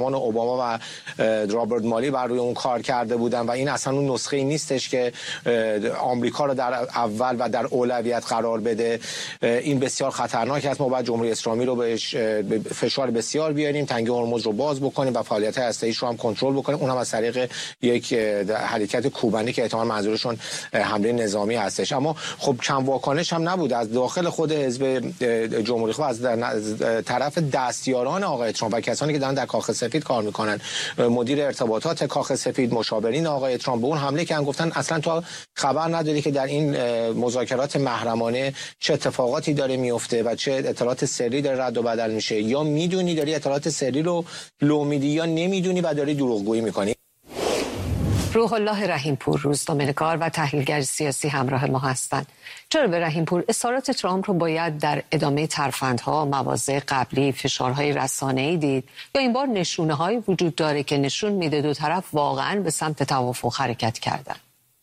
زمان اوباما و رابرت مالی بر روی اون کار کرده بودن و این اصلا اون نسخه نیستش که آمریکا رو در اول و در اولویت قرار بده. این بسیار خطرناک است. ما باید جمهوری اسلامی رو بهش فشار بسیار بیاریم، تنگه هرمز رو باز بکنیم و فعالیت هسته‌ایش رو هم کنترل بکنیم، اونم از طریق یک حرکت کوبنی که احتمال منظورشون حمله نظامی هستش. اما خب کم واکنش هم نبود از داخل خود حزب جمهوری خواه، از طرف دستیاران آقای ترامپ و کسانی که دارن در کاخ سفید کار میکنن، مدیر ارتباطات کاخ سفید، مشاورین آقای ترامپ به اون حمله کردن، گفتن اصلا تو خبر نداری که در این مذاکرات محرمانه چه اتفاقاتی داره میفته و چه اطلاعات سری داره رد و بدل میشه، یا میدونی داری اطلاعات سری رو لو میدی یا نمیدونی و داری دروغگویی میکنی. روح الله رحیمپور، روزنامه‌نگار و تحلیلگر سیاسی همراه ما هستند. جناب رحیمپور، اظهارات ترامپ رو باید در ادامه ترفندها، مواضع قبلی، فشارهای رسانه‌ای دید یا این بار نشونه‌هایی وجود داره که نشون میده دو طرف واقعاً به سمت توافق حرکت کردن؟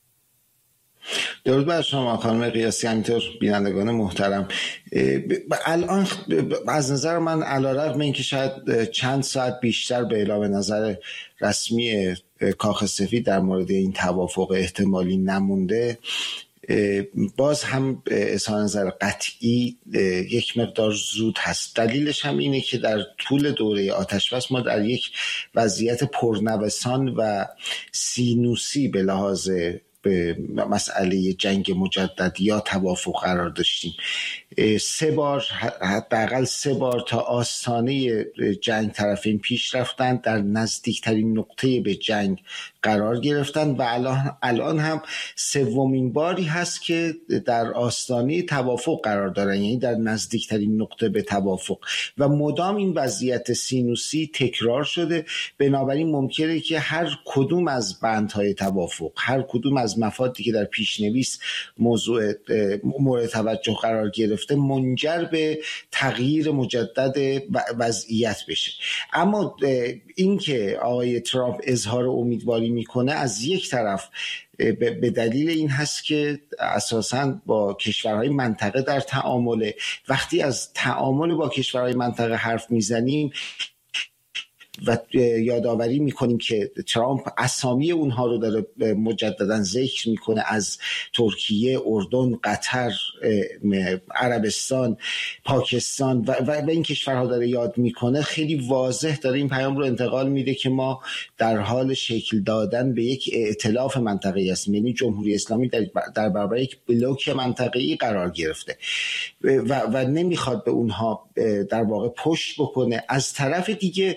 درود بر شما خانم قیاسی، همینطور بینندگان محترم. الان از نظر من علیرغم اینکه شاید چند ساعت بیشتر به اعلام نظر رسمی کاخ سفید در مورد این توافق احتمالی نمونده، باز هم اظهار نظر قطعی یک مقدار زود هست. دلیلش هم اینه که در طول دوره آتشبس ما در یک وضعیت پرنوسان و سینوسی به لحاظ به مسئله جنگ مجدد یا توافق قرار داشتیم. حداقل سه بار تا آستانه جنگ طرفین پیش رفتن، در نزدیکترین نقطه به جنگ قرار گرفتن و الان هم سومین باری هست که در آستانه توافق قرار دارن، یعنی در نزدیکترین نقطه به توافق، و مدام این وضعیت سینوسی تکرار شده. بنابراین ممکنه که هر کدوم از بندهای توافق، هر کدوم از مفادی که در پیشنویس موضوع مورد توجه قرار گرفته منجر به تغییر مجدد وضعیت بشه. اما اینکه آقای ترامپ اظهار امیدواری میکنه از یک طرف به دلیل این هست که اساساً با کشورهای منطقه در تعامله. وقتی از تعامل با کشورهای منطقه حرف میزنیم و یادآوری میکنیم که ترامپ اسامی اونها رو داره مجددا ذکر میکنه، از ترکیه، اردن، قطر، عربستان، پاکستان و این کشورها داره یاد میکنه، خیلی واضح داره این پیام رو انتقال میده که ما در حال شکل دادن به یک ائتلاف منطقه‌ای هستیم. یعنی جمهوری اسلامی در برابر یک بلوک منطقه‌ای قرار گرفته و نمیخواد به اونها در واقع پشت بکنه. از طرف دیگه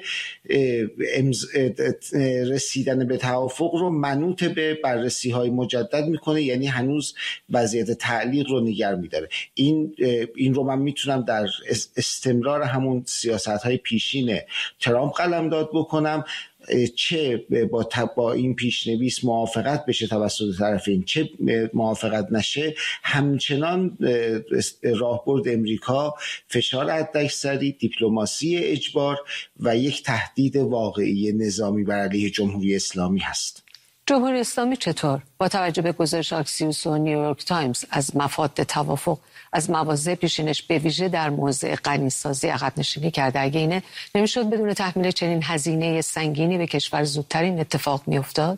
رسیدن به توافق رو منوط به بررسی های مجدد میکنه، یعنی هنوز وضعیت تعلیق رو نگه میداره. این رو من میتونم در استمرار همون سیاست های پیشین ترامپ قلمداد بکنم، چه با این پیشنویس موافقت بشه توسط طرفین، چه موافقت نشه، همچنان راهبرد امریکا فشار حداکثری، دیپلماسی اجبار و یک تهدید واقعی نظامی بر علیه جمهوری اسلامی هست. جمهوری اسلامی چطور با توجه به گزارش آکسیوس و نیویورک تایمز از مفاد توافق از مواضع پیشینش به ویژه در موضع غنیسازی عقب نشینی کرده؟ اگه اینه نمیشد بدون تحمیل چنین هزینه سنگینی به کشور زودتر این اتفاق میافتاد؟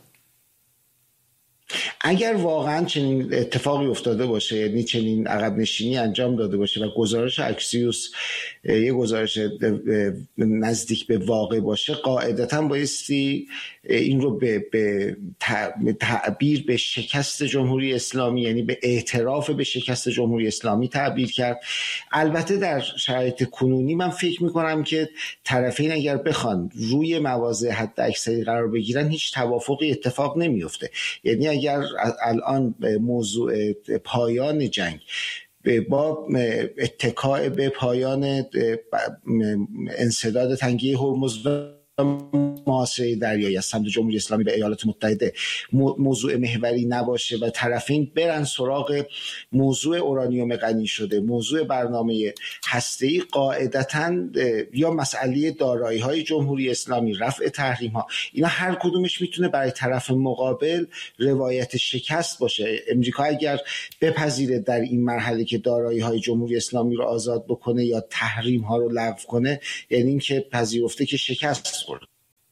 اگر واقعا چنین اتفاقی افتاده باشه، یعنی چنین عقب نشینی انجام داده باشه و گزارش اکسیوس یه گزارش نزدیک به واقع باشه، قاعدتاً بایستی این رو به تعبیر به شکست جمهوری اسلامی، یعنی به اعتراف به شکست جمهوری اسلامی تعبیر کرد. البته در شرایط کنونی من فکر میکنم که طرفین اگر بخوان روی مواضع حد اکثری قرار بگیرن هیچ توافقی اتفاق نمیفته. یعنی اگر الان موضوع پایان جنگ با اتکاء به پایان انسداد تنگه هرمز محاصره دریایی از سمت جمهوری اسلامی به ایالات متحده موضوع محوری نباشه و طرفین برن سراغ موضوع اورانیوم غنی شده، موضوع برنامه هسته‌ای، قاعدتاً یا مسئله دارایی‌های جمهوری اسلامی، رفع تحریم‌ها، اینا هر کدومش میتونه برای طرف مقابل روایت شکست باشه. امریکا اگر بپذیره در این مرحله که دارایی‌های جمهوری اسلامی رو آزاد بکنه یا تحریم‌ها رو لغو کنه، یعنی اینکه پذیرفته که شکست خورد.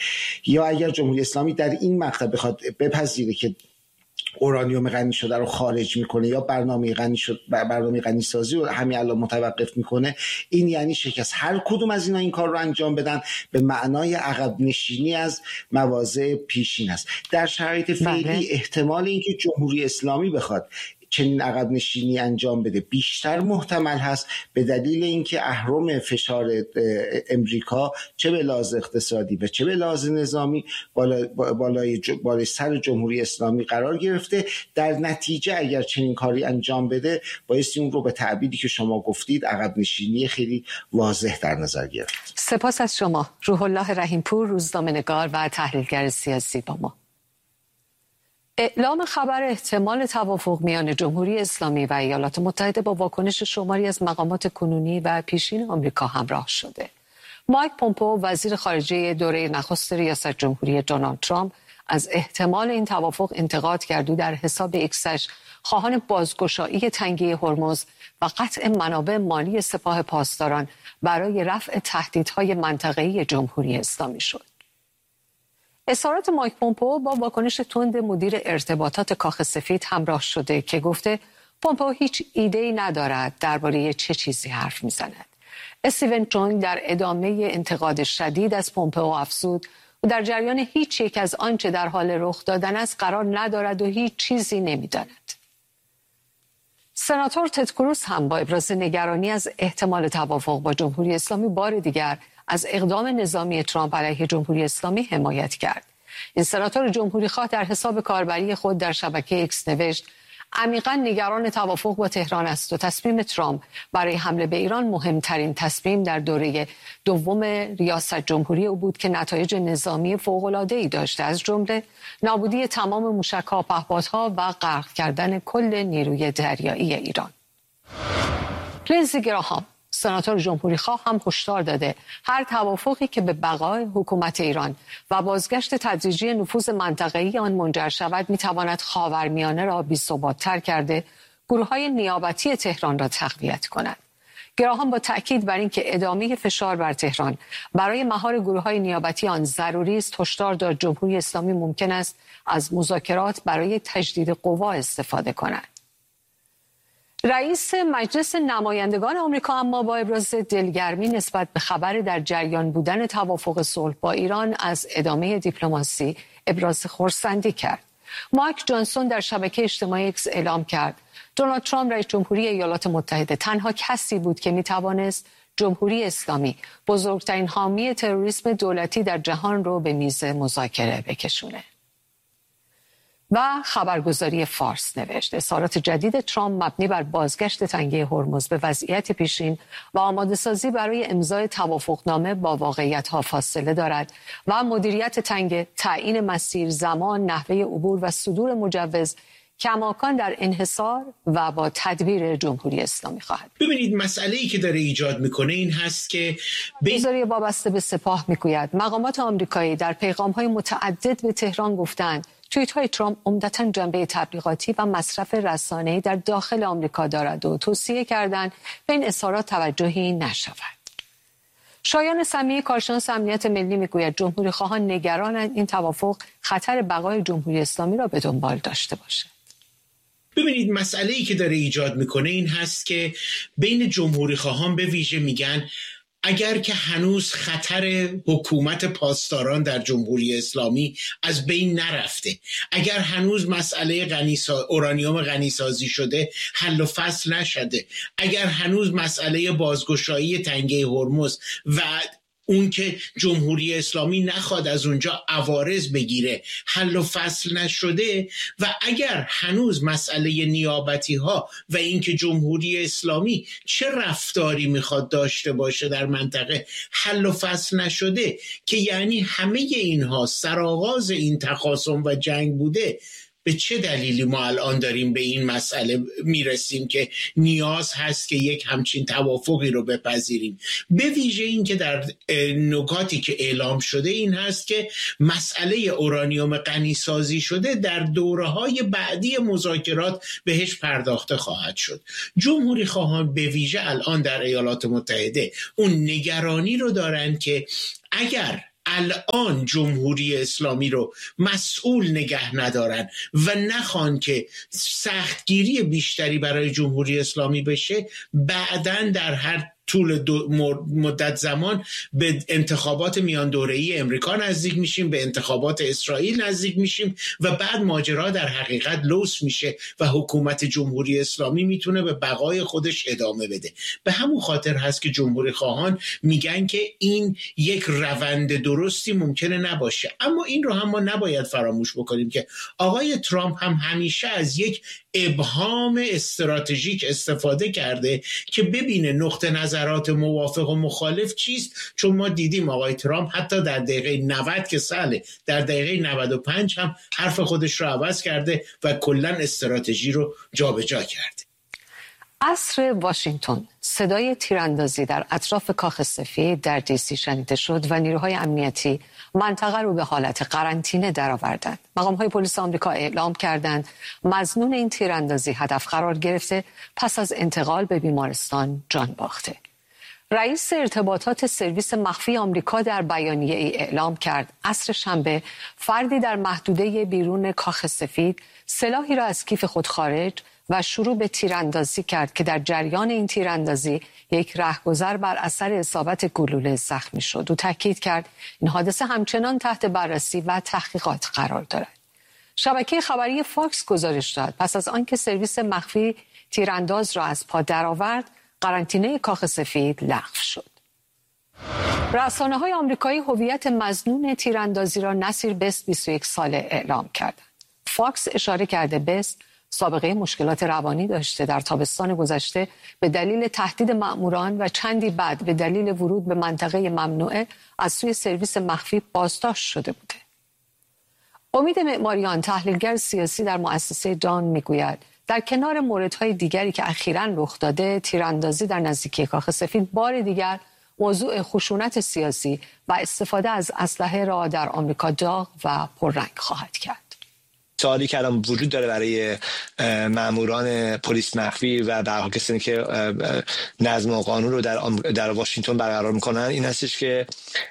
یا اگر جمهوری اسلامی در این مقطع بخواد بپذیره که اورانیوم غنی شده رو خارج میکنه یا برنامه غنی سازی رو همین الان متوقف میکنه، این یعنی شکست. هر کدوم از اینا این کار رو انجام بدن به معنای عقب نشینی از مواضع پیشین است. در شرایط فعلی احتمال اینکه جمهوری اسلامی بخواد چنین عقب نشینی انجام بده بیشتر محتمل هست، به دلیل اینکه اهرم فشار امریکا چه به لحاظ اقتصادی و چه به لحاظ نظامی بالای سر جمهوری اسلامی قرار گرفته. در نتیجه اگر چنین کاری انجام بده بایستی اون رو به تعبیری که شما گفتید عقب نشینی خیلی واضح در نظر گرفت. سپاس از شما. روح الله رحیمپور، روزنامه‌نگار و تحلیلگر سیاسی با ما. اعلام خبر احتمال توافق میان جمهوری اسلامی و ایالات متحده با واکنش شماری از مقامات کنونی و پیشین آمریکا همراه شده. مایک پومپئو، وزیر خارجه دوره نخست ریاست جمهوری دونالد ترامپ، از احتمال این توافق انتقاد کرد و در حساب ایکسش خواهان بازگشایی تنگه هرمز و قطع منابع مالی سپاه پاسداران برای رفع تهدیدهای منطقه‌ای جمهوری اسلامی شد. اظهارات مایک پومپئو با واکنش تند مدیر ارتباطات کاخ سفید همراه شده که گفته پومپئو هیچ ایده‌ای ندارد درباره چه چیزی حرف میزند. استیون چونگ در ادامه انتقاد شدید از پومپئو افزود و در جریان هیچ یک از آنچه در حال رخ دادن است قرار ندارد و هیچ چیزی نمیداند. سناتور تد کروز هم با ابراز نگرانی از احتمال توافق با جمهوری اسلامی بار دیگر از اقدام نظامی ترامپ علیه جمهوری اسلامی حمایت کرد. این سناتور جمهوری‌خواه در حساب کاربری خود در شبکه ایکس نوشت: عمیقاً نگران توافق با تهران است و تصمیم ترامپ برای حمله به ایران مهمترین تصمیم در دوره دوم ریاست جمهوری او بود که نتایج نظامی فوق‌العاده‌ای داشته، از جمله نابودی تمام موشک‌ها، پهپادها و غرق کردن کل نیروی دریایی ایران. لینزی گراهام، سناتور جمهوری‌خواه، هم هشدار داده هر توافقی که به بقای حکومت ایران و بازگشت تدریجی نفوذ منطقه‌ای آن منجر شود می‌تواند خاورمیانه را بی‌ثبات‌تر کرده، گروه‌های نیابتی تهران را تقویت کند. گراهام با تأکید بر اینکه ادامه فشار بر تهران برای مهار گروه‌های نیابتی آن ضروری است، هشدار داد جمهوری اسلامی ممکن است از مذاکرات برای تجدید قوا استفاده کند. رئیس مجلس نمایندگان آمریکا اما با ابراز دلگرمی نسبت به خبر در جریان بودن توافق صلح با ایران از ادامه دیپلماسی ابراز خرسندی کرد. مایک جانسون در شبکه اجتماعی اکس اعلام کرد دونالد ترامپ رئیس جمهوری ایالات متحده تنها کسی بود که میتوانست جمهوری اسلامی، بزرگترین حامی تروریسم دولتی در جهان، رو به میز مذاکره بکشونه. و خبرگزاری فارس نوشت اظهارات جدید ترامپ مبنی بر بازگشت تنگه هرمز به وضعیت پیشین و آماده سازی برای امضای توافقنامه با واقعیت‌ها فاصله دارد و مدیریت تنگه، تعیین مسیر، زمان، نحوه عبور و صدور مجوز کماکان در انحصار و با تدبیر جمهوری اسلامی خواهد. ببینید مسئله‌ای که داره ایجاد میکنه این هست که وزارت وابسته به سپاه میگوید مقامات آمریکایی در پیغام‌های متعدد به تهران گفتند توییت‌های ترامپ عمدتاً جنبه تبلیغاتی و مصرف رسانه‌ای در داخل آمریکا دارد و توصیه کردند به این اظهارات توجهی نشود. شایان سمیعی، کارشناس امنیت ملی، میگوید جمهوری‌خواهان نگرانند این توافق خطر بقای جمهوری اسلامی را به دنبال داشته باشد. ببینید مسئله‌ای که داره ایجاد میکنه این هست که بین جمهوری‌خواهان به ویژه میگن اگر که هنوز خطر حکومت پاسداران در جمهوری اسلامی از بین نرفته، اگر هنوز مسئله اورانیوم غنیسازی شده حل و فصل نشده، اگر هنوز مسئله بازگشایی تنگه هرمز و اون که جمهوری اسلامی نخواد از اونجا عوارض بگیره حل و فصل نشده، و اگر هنوز مسئله نیابتی ها و اینکه جمهوری اسلامی چه رفتاری میخواد داشته باشه در منطقه حل و فصل نشده، که یعنی همه اینها سرآغاز این تخاصم و جنگ بوده، به چه دلیلی ما الان داریم به این مسئله میرسیم که نیاز هست که یک همچین توافقی رو بپذیریم؟ به ویژه این که در نکاتی که اعلام شده این هست که مسئله اورانیوم غنی سازی شده در دوره‌های بعدی مذاکرات بهش پرداخته خواهد شد. جمهوری خواهان به ویژه الان در ایالات متحده اون نگرانی رو دارن که اگر الان جمهوری اسلامی رو مسئول نگه ندارن و نخوان که سختگیری بیشتری برای جمهوری اسلامی بشه، بعداً در هر طول مدت زمان به انتخابات میان دوره‌ای امریکا نزدیک میشیم، به انتخابات اسرائیل نزدیک میشیم و بعد ماجرا در حقیقت لوس میشه و حکومت جمهوری اسلامی میتونه به بقای خودش ادامه بده. به همون خاطر هست که جمهوری خواهان میگن که این یک روند درستی ممکنه نباشه. اما این رو هم ما نباید فراموش بکنیم که آقای ترامپ هم همیشه از یک ابهام استراتژیک استفاده کرده که ببینه نقطه نظرات موافق و مخالف چیست. چون ما دیدیم آقای ترامپ حتی در دقیقه 90 که ساله، در دقیقه 95 هم حرف خودش رو عوض کرده و کلاً استراتژی رو جابجا کرده. عصر واشنگتن، صدای تیراندازی در اطراف کاخ سفید در دی.سی شنیده شد و نیروهای امنیتی منطقه رو به حالت قرنطینه درآوردند. مقام‌های پلیس آمریکا اعلام کردند مظنون این تیراندازی هدف قرار گرفته پس از انتقال به بیمارستان جان باخته. رئیس ارتباطات سرویس مخفی آمریکا در بیانیه‌ای اعلام کرد عصر شنبه فردی در محدوده بیرون کاخ سفید سلاحی را از کیف خود خارج و شروع به تیراندازی کرد که در جریان این تیراندازی یک رهگذر بر اثر اصابت گلوله زخمی شد. او تاکید کرد این حادثه همچنان تحت بررسی و تحقیقات قرار دارد. شبکه خبری فاکس گزارش داد پس از آنکه سرویس مخفی تیرانداز را از پا درآورد، قرنطینه کاخ سفید لغو شد. رسانه‌های آمریکایی هویت مظنون تیراندازی را نصیر بست 21 ساله اعلام کردند. فاکس اشاره کرده بست سابقه مشکلات روانی داشته. در تابستان گذشته به دلیل تهدید مأموران و چندی بعد به دلیل ورود به منطقه ممنوعه از سوی سرویس مخفی بازداشت شده بوده. امید معماریان، تحلیلگر سیاسی در مؤسسه دان، میگوید در کنار موردهای دیگری که اخیراً رخ داده، تیراندازی در نزدیکی کاخ سفید بار دیگر موضوع خشونت سیاسی و استفاده از اسلحه را در آمریکا داغ و پررنگ خواهد کرد. سوالی که الان وجود داره برای ماموران پلیس مخفی و در حال کسانی که نظم و قانون رو در واشنگتن برقرار میکنن این هستش که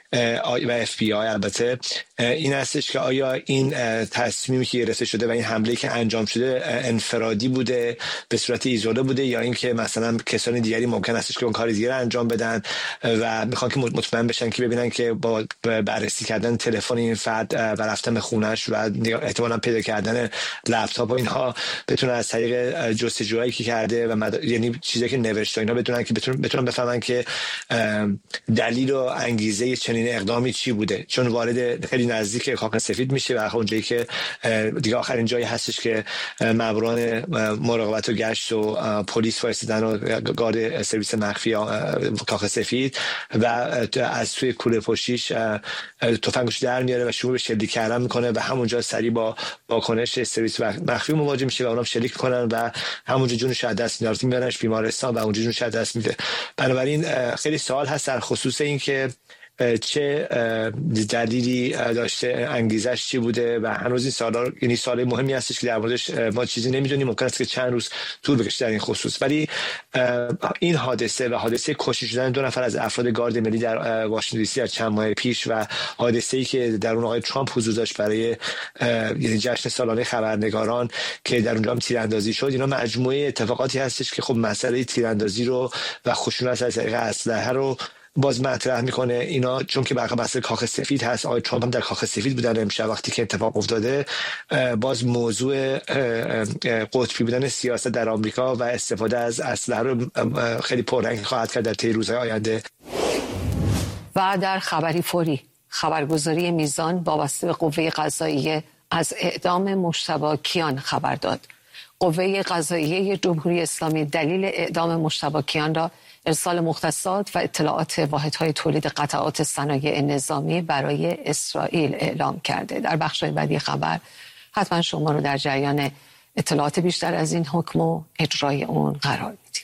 و اف بی آی البته این هستش که آیا این تصمیمی که گرفته شده و این حمله که انجام شده انفرادی بوده، به صورت ایزوله بوده، یا اینکه مثلا کسانی دیگری ممکن هستش که اون کار دیگه انجام بدن و میخوان که مطمئن بشن که ببینن که با بررسی کردن تلفن این فرد و رفتن به خونه‌اش و احتمالاً پیدا کردن لپتاپ و اینها بتونن از طریق جستجوهایی که کرده و یعنی چیزی که نوشته اینا بدونن که بتونن بفهمن که دلیل و انگیزه چنین اقدامی چی بوده، چون وارد خیلی نزدیک کاخ سفید میشه و اونجایی که دیگه آخرین جایی هستش که ماموران مراقبت و گشت و پلیس وایسادن و گارد سرویس مخفی کاخ سفید و از توی کوله پشتیش تفنگش در میاره و شروع به شلیک کردن میکنه و همونجا سریع با واکنش سرویس مخفی مواجه میشه و اونم شلیک میکنن و همونجا جونش از دست میاره، میبرنش بیمارستان و اونجا جونش از دست میده. بنابراین خیلی سوال هست در خصوص این که چه دلیلی داشته، انگیزش چی بوده و هنوز این سوالا، یعنی سوال مهمی هستش که در موردش ما چیزی نمیدونیم. ممکن است که چند روز طول بکشه در این خصوص، ولی این حادثه و حادثه کشته شدن 2 نفر از افراد گارد ملی در واشنگتن دی سی از چند ماه پیش و حادثه‌ای که در اون آقای ترامپ حضور داشت برای یعنی جشن سالانه خبرنگاران که در اونجا هم تیراندازی شد، اینا مجموعه اتفاقاتی هستش که خب مسئله تیراندازی رو و خشونت از طریق اسلحه رو باز مطرح میکنه. اینا چون که برخلاف بحث کاخ سفید هست، آقای ترامپ هم در کاخ سفید بودن امشب وقتی که اتفاق افتاده، باز موضوع قطبی بودن سیاست در آمریکا و استفاده از اسلحه رو خیلی پررنگ خواهد کرد در طی روزهای آینده. و در خبری فوری، خبرگزاری میزان وابسته به قوه قضاییه از اعدام مجتبی کیان خبر داد. قوه قضاییه جمهوری اسلامی دلیل اعدام مجتبی کیان را ارسال مختصات و اطلاعات واحدهای تولید قطعات صنایع نظامی برای اسرائیل اعلام کرده. در بخش‌های بعدی خبر حتما شما رو در جریان اطلاعات بیشتر از این حکم و اجرای اون قرار میدیم.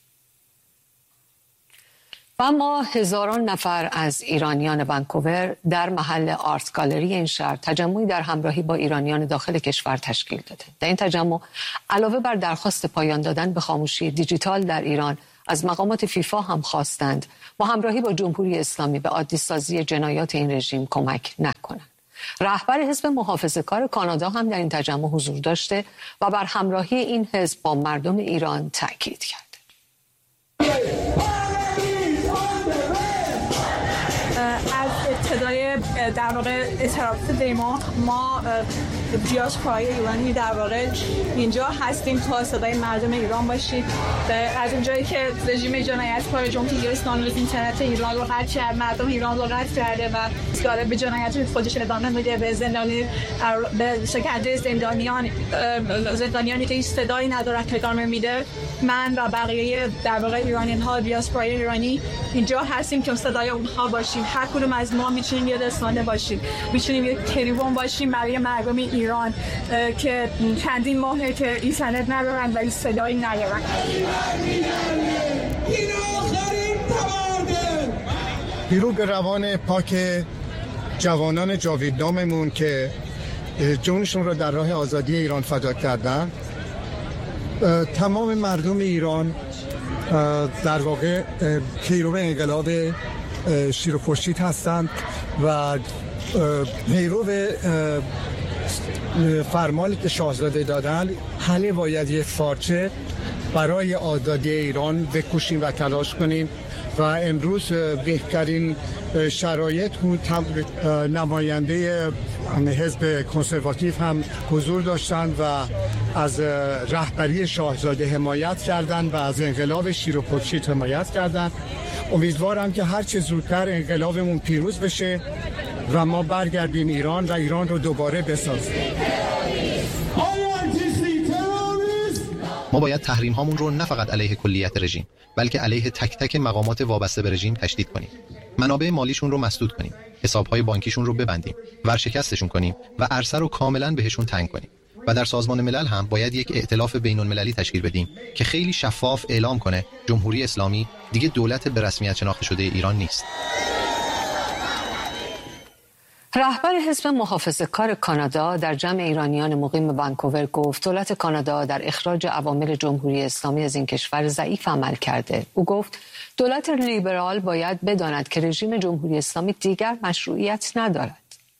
و اما هزاران نفر از ایرانیان ونکوور در محل آرت گالری این شهر تجمعی در همراهی با ایرانیان داخل کشور تشکیل داده. در این تجمع علاوه بر درخواست پایان دادن به خاموشی دیجیتال در ایران، از مقامات فیفا هم خواستند با همراهی با جمهوری اسلامی به عادی‌سازی جنایات این رژیم کمک نکنند. رهبر حزب محافظه‌کار کانادا هم در این تجمع حضور داشته و بر همراهی این حزب با مردم ایران تاکید کرد. از ابتدای در واقع اعتراف دیما ما دیاسپورای ایرانی در واقع اینجا هستیم تا صدای مردم ایران باشید. از اونجایی که رژیم جنایتکار جمهوری اسلامی اینترنت ایران رو قطع کرد، مردم ایران رو قطع کرده و داره به جنایت خودش ادامه میده، به زندانی، به شکنجه زندانیانی که هیچ صدایی ندارن ادامه میده. من و بقیه در واقع ایرانیان ها، دیاسپورای ایرانی اینجا هستیم که صدای اونها باشیم. هر کدوم از ما میتونیم یه رسانه باشیم، میتونیم یه تریبون باشیم برای مردم ایران که چندین ماهه که اینترنت ندارن و این صدایی ندارن. درود به روان پاک جوانان جاویدناممون که جونشون رو در راه آزادی ایران فدا کردن. تمام مردم ایران در واقع پیرو انقلاب شیر و خورشید هستند و پیرو فرمانی که شاهزاده دادن، همه باید یک پارچه برای آزادی ایران بکوشیم و تلاش کنیم و امروز بهترین شرایط بود. نماینده حزب کنسرواتیو هم حضور داشتند و از رهبری شاهزاده حمایت کردند و از انقلاب شیر و خورشید حمایت کردند. امیدوارم که هر چه زودتر انقلابمون پیروز بشه و ما برگردیم ایران و ایران رو دوباره بسازیم. ما باید تحریم هامون رو نه فقط علیه کلیت رژیم بلکه علیه تک تک مقامات وابسته به رژیم تشدید کنیم. منابع مالیشون رو مسدود کنیم، حساب‌های بانکیشون رو ببندیم، ورشکستشون کنیم و عرصه رو کاملاً بهشون تنگ کنیم. و در سازمان ملل هم باید یک ائتلاف بین‌المللی تشکیل بدیم که خیلی شفاف اعلام کنه جمهوری اسلامی دیگه دولت به رسمیت شناخته شده ایران نیست. رهبر حزب محافظه‌کار کانادا در جمع ایرانیان مقیم ونکوور گفت دولت کانادا در اخراج عوامل جمهوری اسلامی از این کشور ضعیف عمل کرده. او گفت دولت لیبرال باید بداند که رژیم جمهوری اسلامی دیگر مشروعیت ندارد.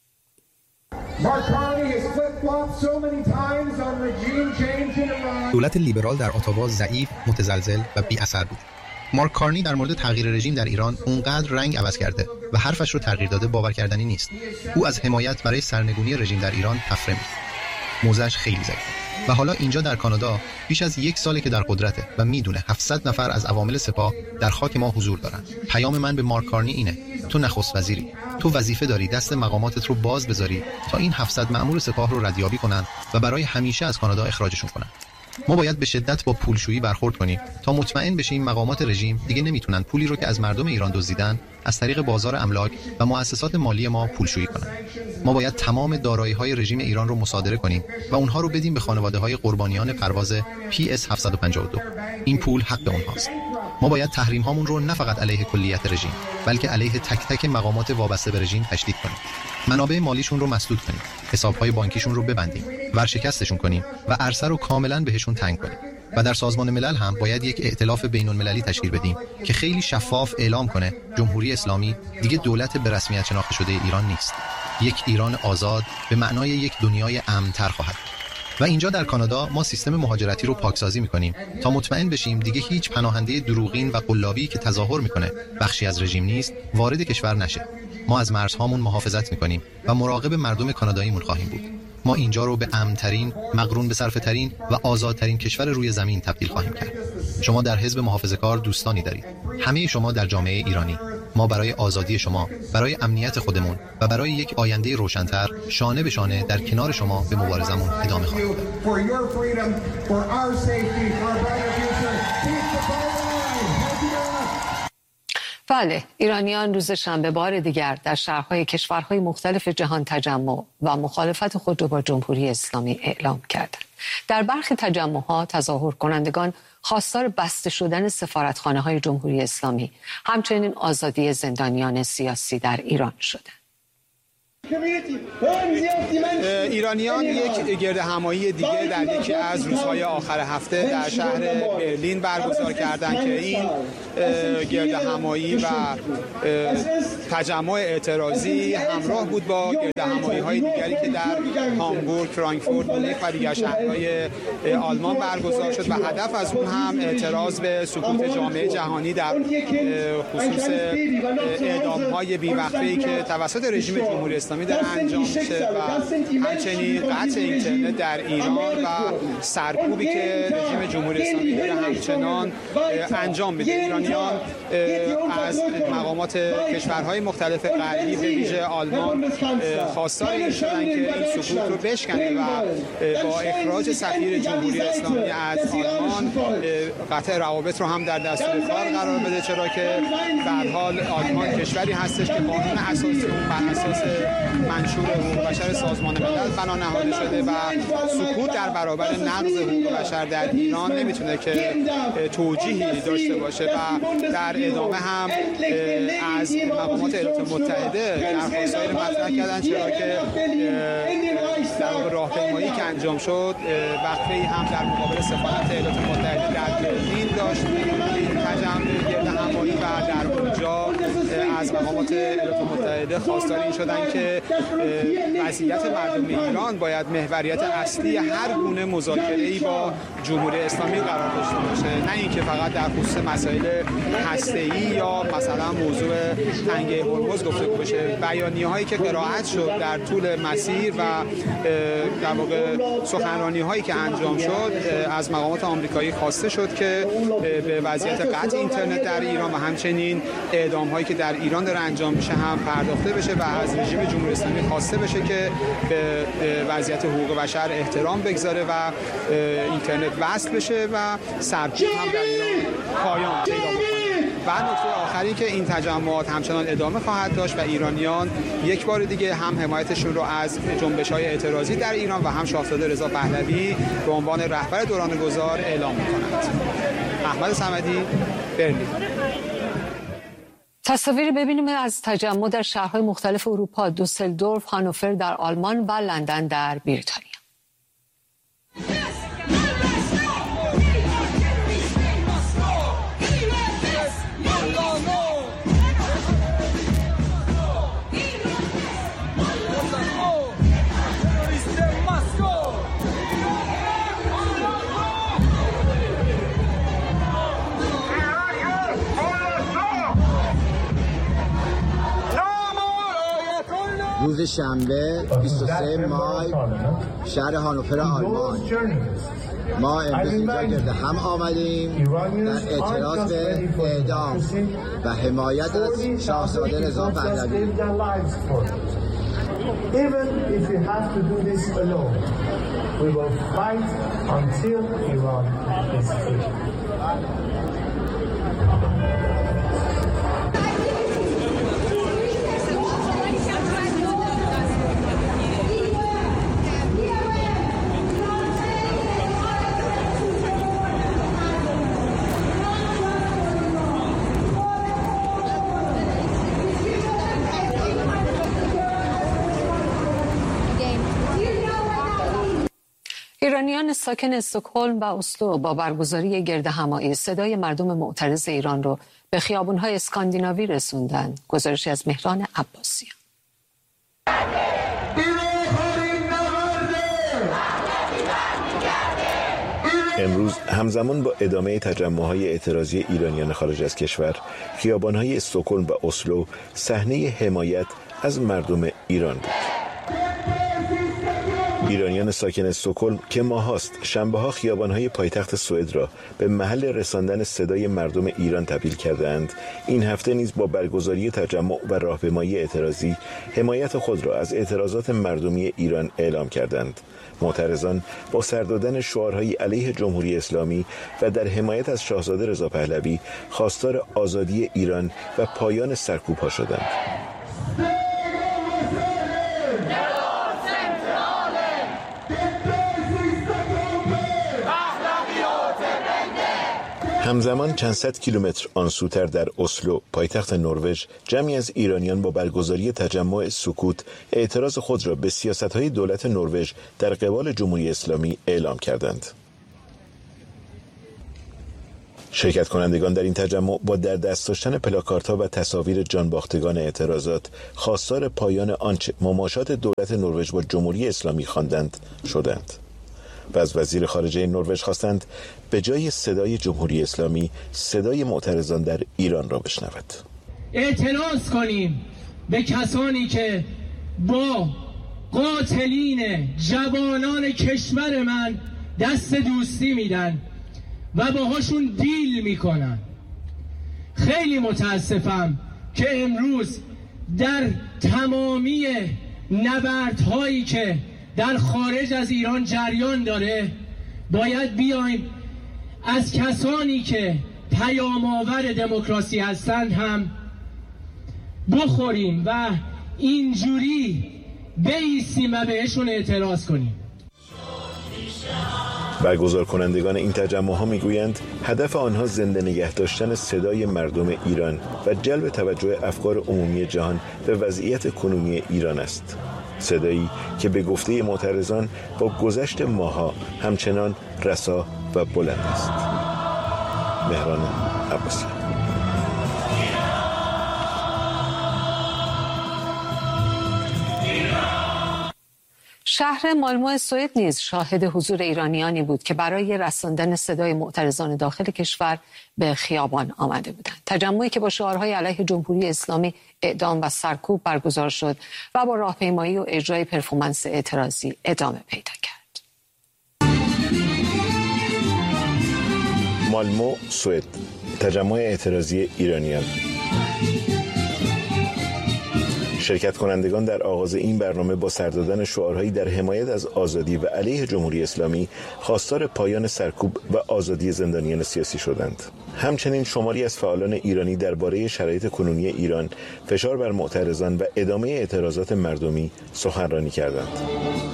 دولت لیبرال در اتاوا ضعیف، متزلزل و بی اثر بود. مارک کارنی در مورد تغییر رژیم در ایران اونقدر رنگ عوض کرده و حرفش رو تغییر داده باور کردنی نیست. او از حمایت برای سرنگونی رژیم در ایران تفره می‌کنه. موضعش خیلی ضعیفه. و حالا اینجا در کانادا بیش از 1 ساله که در قدرته و میدونه 700 نفر از عوامل سپاه در خاک ما حضور دارن. پیام من به مارک کارنی اینه: تو نخست وزیری، تو وظیفه داری دست مقاماتت رو باز بذاری تا این 700 مأمور سپاه رو ردیابی کنن و برای همیشه از کانادا اخراجشون کنن. ما باید به شدت با پولشویی برخورد کنیم تا مطمئن بشیم مقامات رژیم دیگه نمیتونن پولی رو که از مردم ایران دزدیدن از طریق بازار املاک و مؤسسات مالی ما پولشویی کنن. ما باید تمام دارایی‌های رژیم ایران رو مصادره کنیم و اونها رو بدیم به خانواده‌های قربانیان پرواز PS 752. این پول حق اونهاست. ما باید تحریم هامون رو نه فقط علیه کلیت رژیم بلکه علیه تک تک مقامات وابسته به رژیم تشدید کنیم. منابع مالیشون رو مسدود کنیم، حساب‌های بانکیشون رو ببندیم، ورشکستشون کنیم و عرصه رو کاملاً بهشون تنگ کنیم. و در سازمان ملل هم باید یک ائتلاف بین‌المللی تشکیل بدیم که خیلی شفاف اعلام کنه جمهوری اسلامی دیگه دولت به رسمیت شناخته شده ایران نیست. یک ایران آزاد به معنای یک دنیای امن‌تر خواهد. و اینجا در کانادا ما سیستم مهاجرتی رو پاکسازی می‌کنیم تا مطمئن بشیم دیگه هیچ پناهنده دروغین و قلابی که تظاهر می‌کنه بخشی از رژیم نیست وارد کشور نشه. ما از مرزهامون محافظت می‌کنیم و مراقب مردم کاناداییمون خواهیم بود. ما اینجا رو به امن‌ترین، مقرون به صرفه‌ترین و آزادترین کشور روی زمین تبدیل خواهیم کرد. شما در حزب محافظه‌کار دوستانی دارید. همه شما در جامعه ایرانی. ما برای آزادی شما، برای امنیت خودمون و برای یک آینده روشن‌تر شانه به شانه در کنار شما به مبارزمون ادامه خواهیم داد. بله، ایرانیان روز شنبه بار دیگر در شهرهای کشورهای مختلف جهان تجمع و مخالفت خود را با جمهوری اسلامی اعلام کردند. در برخی تجمع‌ها تظاهر کنندگان خواستار بسته شدن سفارتخانه‌های جمهوری اسلامی، همچنین آزادی زندانیان سیاسی در ایران شدند. ایرانیان یک گردهمایی دیگه در یکی از روزهای آخر هفته در شهر برلین برگزار کردند که این گردهمایی و تجمع اعتراضی همراه بود با گردهمایی‌های دیگری که در هامبورگ، فرانکفورت، مونیخ و دیگر شهرهای آلمان برگزار شد و هدف از اون هم اعتراض به سکوت جامعه جهانی در خصوص اعدام‌های بی‌وقفه‌ای که توسط رژیم جمهوری اسلامی در انجام میشه و همچنین قطع اینترنت در ایران و سرکوبی که رژیم جمهوری اسلامی داره همچنان انجام میده. ایرانیان از مقامات کشورهای مختلف غربی به ویژه آلمان خواستار این شدن که این سکوت رو بشکنه و با اخراج سفیر جمهوری اسلامی از آلمان قطع روابط رو هم در دستور کار قرار بده، چرا که به هر حال آلمان کشوری هستش که قانون اساسی اون بر اساس منشور حقوق بشر سازمان ملل بنا نهاده شده و سکوت در برابر نقض حقوق بشر در ایران نمیتونه که توجیهی داشته باشه و در ادامه هم از مقامات ایالات متحده درخواست‌هایی رو مطرح کردن، چرا که در راهپیمایی که انجام شد وقفه‌ای هم در مقابل سفارت ایالات متحده در برلین داشت. تجمع گردهمایی و در اونجا از مقامات ایالات متحده خواستار این شدن که وضعیت مردم ایران باید محوریت اصلی هر گونه مذاکره‌ای با جمهوری اسلامی قرار داشته باشه، نه اینکه فقط در خصوص مسائل هسته‌ای یا مثلا موضوع تنگه هرمز گفته بشه. بیانیه‌هایی که قرائت شد در طول مسیر و در واقع سخنرانی‌هایی که انجام شد از مقامات آمریکایی خواسته شد که به وضعیت قطع اینترنت در ایران و همچنین اعدام‌هایی که در ایران داره انجام میشه هم پرداخته بشه و از رژیم جمهوری اسلامی خواسته بشه که به وضعیت حقوق بشر احترام بگذاره و اینترنت وصل بشه و سرکوب هم در ایران پایان پیدا بکنه. و نکته آخری که این تجمعات همچنان ادامه خواهد داشت و ایرانیان یک بار دیگه هم حمایتشون رو از جنبش‌های اعتراضی در ایران و هم شاهزاده رضا پهلوی به عنوان رهبر دوران گذار اعلام می‌کنند. احمد صمدی، برلین. تصاویری ببینیم از تجمع در شهرهای مختلف اروپا: دوسلدورف، هانوفر در آلمان و لندن در بریتانیا. روز شنبه 23 مای شهر هانوفر آلمان، ما امروز اینجا گرد هم آمدیم در اعتراض به اعدام و حمایت از شاهزاده رضا پهلوی. Even if we have to do this alone, we will fight until Iran is free. ایرانیان ساکن استکهلم و اسلو با برگزاری گردهمایی صدای مردم معترض ایران رو به خیابان‌های اسکاندیناوی رسوندند. گزارشی از مهران عباسیان. امروز همزمان با ادامه تجمع‌های اعتراضی ایرانیان خارج از کشور، خیابان‌های استکهلم و اسلو صحنه حمایت از مردم ایران بود. ایرانیان ساکن استکهلم که ماهاست شنبه‌ها خیابان‌های پایتخت سوئد را به محل رساندن صدای مردم ایران تبدیل کردند، این هفته نیز با برگزاری تجمع و راهپیمایی اعتراضی حمایت خود را از اعتراضات مردمی ایران اعلام کردند. معترضان با سر دادن شعارهای علیه جمهوری اسلامی و در حمایت از شاهزاده رضا پهلوی خواستار آزادی ایران و پایان سرکوب‌ها شدند. همزمان چند صد کیلومتر آنسوتر در اسلو، پایتخت نروژ، جمعی از ایرانیان با برگزاری تجمع سکوت اعتراض خود را به سیاست‌های دولت نروژ در قبال جمهوری اسلامی اعلام کردند. شرکت کنندگان در این تجمع با در دست داشتن پلاکاردها و تصاویر جانباختگان اعتراضات خواستار پایان آنچه مماشات دولت نروژ با جمهوری اسلامی خواندند شدند و از وزیر خارجه نروژ خواستند به جای صدای جمهوری اسلامی صدای معترضان در ایران را بشنود. اعتراض کنیم به کسانی که با قاتلین جوانان کشور من دست دوستی میدن و باهاشون دیل میکنن. خیلی متاسفم که امروز در تمامی نبردهایی که در خارج از ایران جریان داره باید بیایم از کسانی که پیام‌آور دموکراسی هستند هم بخوریم و اینجوری بایستیم و بهشون اعتراض کنیم. برگزار کنندگان این تجمع ها میگویند هدف آنها زنده نگه داشتن صدای مردم ایران و جلب توجه افکار عمومی جهان به وضعیت کنونی ایران است. صدایی که به گفته معترضان با گذشت ماها همچنان رسا و بلند است. مهران عباسی. شهر مالمو سوئد نیز شاهد حضور ایرانیانی بود که برای رساندن صدای معترضان داخل کشور به خیابان آمده بودند. تجمعی که با شعارهای علیه جمهوری اسلامی، اعدام و سرکوب برگزار شد و با راهپیمایی و اجرای پرفورمنس اعتراضی ادامه پیدا کرد. مالمو سوئد، تجمع اعتراضی ایرانیان. شرکت کنندگان در آغاز این برنامه با سر دادن شعارهایی در حمایت از آزادی و علیه جمهوری اسلامی خواستار پایان سرکوب و آزادی زندانیان سیاسی شدند. همچنین شماری از فعالان ایرانی درباره شرایط کنونی ایران، فشار بر معترضان و ادامه اعتراضات مردمی سخنرانی کردند.